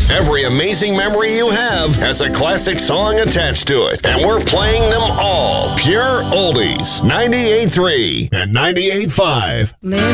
Every amazing memory you have has a classic song attached to it, and we're playing them all. Pure Oldies, 98.3 and 98.5.